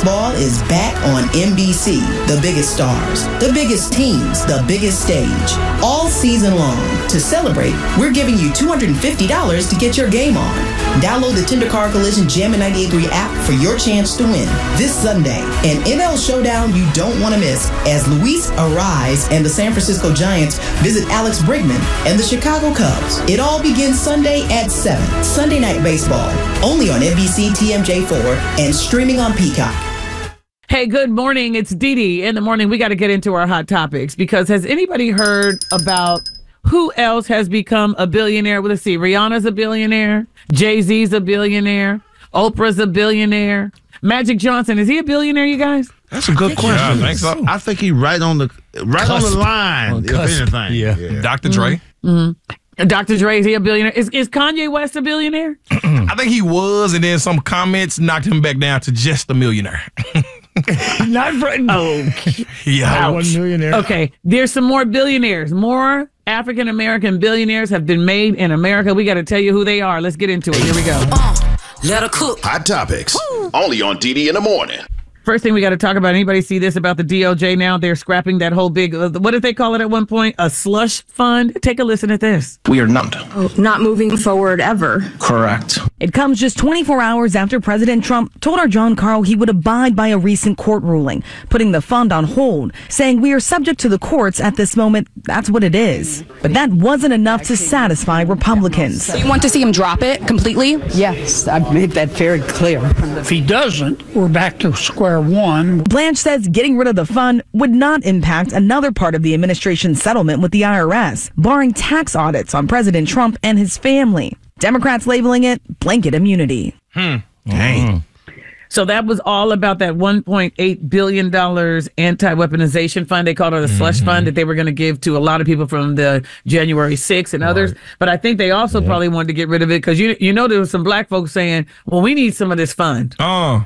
Baseball is back on NBC. The biggest stars, the biggest teams, the biggest stage. All season long. To celebrate, we're giving you $250 to get your game on. Download the Tender Car Collision Jammin' 98.3 app for your chance to win. This Sunday, an NL showdown you don't want to miss as Luis Arraez and the San Francisco Giants visit Alex Bregman and the Chicago Cubs. It all begins Sunday at 7. Sunday Night Baseball, only on NBC TMJ4 and streaming on Peacock. Hey, good morning. It's Dee Dee. In the morning, we got to get into our hot topics because has anybody heard about who else has become a billionaire? Well, let's see. Rihanna's a billionaire. Jay-Z's a billionaire. Oprah's a billionaire. Magic Johnson, is he a billionaire, you guys? That's a good question. Yeah, I think so. I think he's right on the line, if anything. Yeah. Dr. Dre. Mm-hmm. Dr. Dre, is he a billionaire? Is Kanye West a billionaire? I think he was, and then some comments knocked him back down to just a millionaire. Not for Yeah. 1 millionaire. Okay, there's some more billionaires. More African-American billionaires have been made in America. We got to tell you who they are. Let's get into it. Here we go. Let her cook. Hot Topics. Only on DD in the morning. First thing we got to talk about, anybody see this about the DOJ now? They're scrapping that whole big, what did they call it at one point? A slush fund? Take a listen at this. We are not. Not moving forward ever. Correct. It comes just 24 hours after President Trump told our John Carl he would abide by a recent court ruling, putting the fund on hold, saying we are subject to the courts at this moment. That's what it is. But that wasn't enough to satisfy Republicans. So you want to see him drop it completely? Yes, I've made that very clear. If he doesn't, we're back to square one. Blanche says getting rid of the fund would not impact another part of the administration's settlement with the IRS, barring tax audits on President Trump and his family. Democrats labeling it blanket immunity. Dang. So that was all about that $1.8 billion anti-weaponization fund. They called it a slush fund that they were going to give to a lot of people from the January 6th and others. But I think they also probably wanted to get rid of it because, you know, there was some black folks saying, well, we need some of this fund. Oh.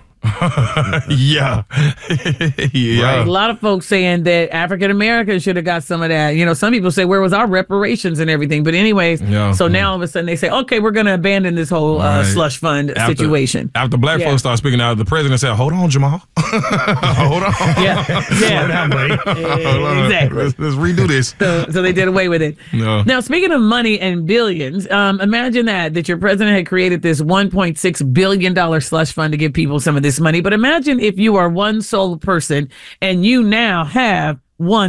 Yeah. Right. A lot of folks saying that African Americans should have got some of that. You know, some people say, where was our reparations and everything? But anyways, so now all of a sudden they say, okay, we're going to abandon this whole slush fund situation. After black folks started speaking out, the president said, hold on, Jamal. Hold on. Slow down, buddy. Exactly. Let's redo this. So they did away with it. No. Now, speaking of money and billions, imagine that your president had created this $1.6 billion slush fund to give people some of this money. But imagine if you are one sole person and you now have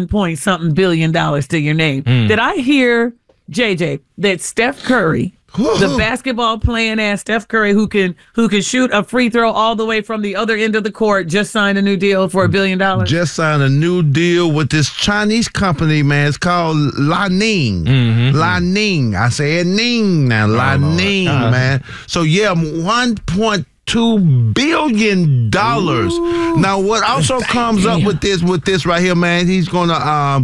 $1 billion to your name. Did I hear, JJ, that Steph Curry, the basketball playing ass Steph Curry, who can shoot a free throw all the way from the other end of the court, just signed a new deal for $1 billion? Just signed a new deal with this Chinese company, man. It's called La Ning. La Ning. I say it Ning now. La Ning, man. So yeah, $1.2 billion. Now, what also comes up with this right here, man? He's gonna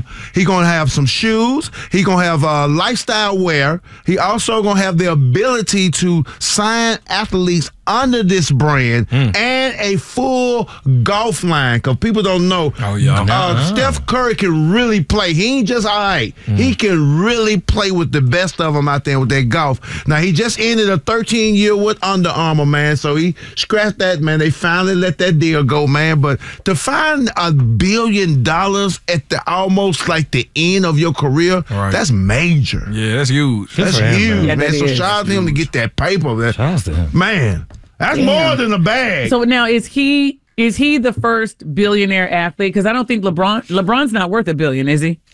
have some shoes. He's gonna have lifestyle wear. He also gonna have the ability to sign athletes under this brand and a full golf line. Because people don't know. Steph Curry can really play. He ain't just all right. He can really play with the best of them out there with that golf. Now, he just ended a 13-year with Under Armour, man. So he scratched that, man. They finally let that deal go, man. But to find $1 billion at the almost like the end of your career, that's major. Yeah, that's huge. That's huge, man. So shout out to him to get that paper. Man. That's more than a bag. So now is he the first billionaire athlete? Because I don't think LeBron's not worth $1 billion, is he?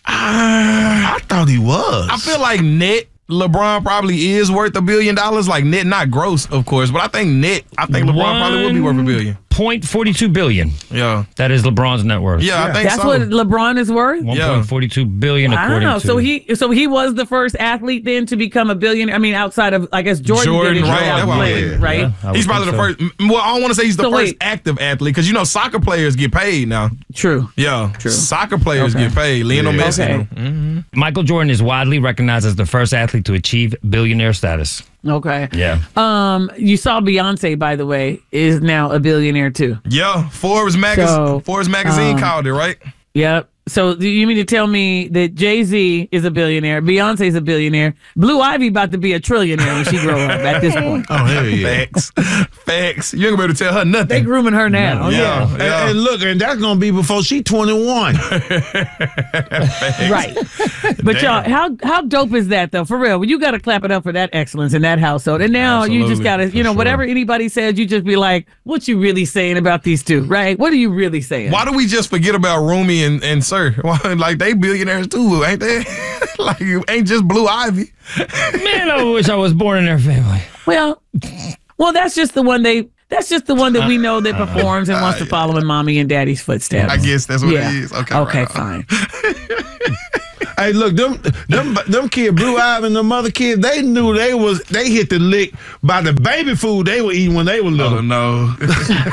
I thought he was. I feel like net LeBron probably is worth $1 billion. Like net, not gross, of course, but I think LeBron probably would be worth $1 billion. $1.42 billion. Yeah. That is LeBron's net worth. Yeah, I think that's what LeBron is worth? $1.42 billion according to. So he was the first athlete then to become a billionaire. I mean, outside of, I guess, Jordan did it right? Yeah, he's probably the first. Well, I don't want to say he's the first active athlete because, soccer players get paid now. True. Yeah. True. Soccer players get paid. Lionel Messi. Okay. Michael Jordan is widely recognized as the first athlete to achieve billionaire status. Okay. Yeah. You saw Beyonce, by the way, is now a billionaire too. Yeah. Forbes magazine called it, right? Yep. So do you mean to tell me that Jay-Z is a billionaire, Beyonce's a billionaire, Blue Ivy about to be a trillionaire when she grow up at this point? Oh, hell yeah. Facts. You ain't gonna be able to tell her nothing. They grooming her now. Yeah. And look, and that's going to be before she 21. Right. But y'all, how dope is that, though? For real. Well, you got to clap it up for that excellence in that household. And now you just got to, whatever anybody says, you just be like, what you really saying about these two, right? What are you really saying? Why do we just forget about Rumi and Sir? Like, they billionaires too, ain't they? Like, you ain't just Blue Ivy. Man, I wish I was born in their family. Well, that's just the one that we know that performs and wants to follow in mommy and daddy's footsteps. I guess that's what it is. Okay, fine. Hey, look, them kids, Blue Ivy and them other kids, they knew they hit the lick by the baby food they were eating when they were little. Oh, no. They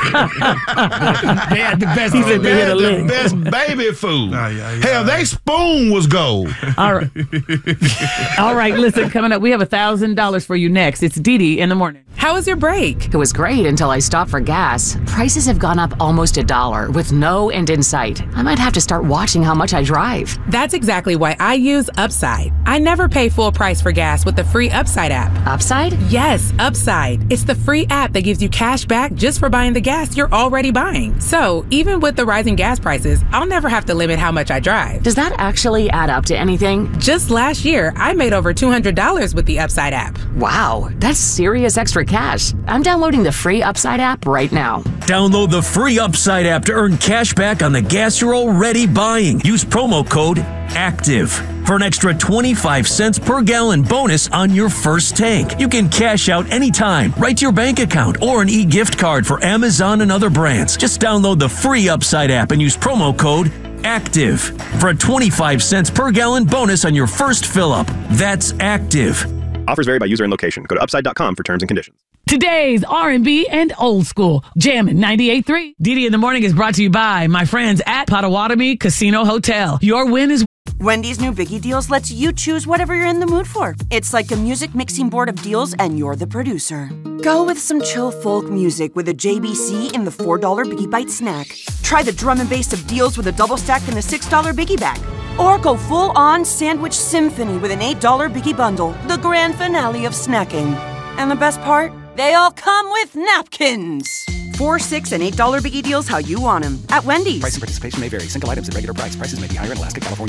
had the best. They had the best baby food. Hell, they spoon was gold. All right. All right, listen, coming up, we have $1,000 for you next. It's Dee in the morning. How was your break? It was great until I stopped for gas. Prices have gone up almost $1 with no end in sight. I might have to start watching how much I drive. That's exactly why I use Upside. I never pay full price for gas with the free Upside app. Upside? Yes, Upside. It's the free app that gives you cash back just for buying the gas you're already buying. So even with the rising gas prices, I'll never have to limit how much I drive. Does that actually add up to anything? Just last year, I made over $200 with the Upside app. Wow, that's serious extra cash. I'm downloading the free Upside app right now. Download the free Upside app to earn cash back on the gas you're already buying. Use promo code ACTIVE for an extra 25 cents per gallon bonus on your first tank. You can cash out anytime, right to your bank account, or an e-gift card for Amazon and other brands. Just download the free Upside app and use promo code ACTIVE for a 25 cents per gallon bonus on your first fill-up. That's ACTIVE. Offers vary by user and location. Go to upside.com for terms and conditions. Today's R&B and old school. Jammin' 98.3. Dee in the morning is brought to you by my friends at Potawatomi Casino Hotel. Your win is... Wendy's new Biggie Deals lets you choose whatever you're in the mood for. It's like a music mixing board of deals, and you're the producer. Go with some chill folk music with a JBC in the $4 Biggie Bite snack. Try the drum and bass of deals with a double stack in the $6 Biggie Bag. Or go full-on sandwich symphony with an $8 Biggie Bundle, the grand finale of snacking. And the best part? They all come with napkins. $4, $6, and $8 Biggie Deals how you want them at Wendy's. Price and participation may vary. Single items at regular price. Prices may be higher in Alaska, California,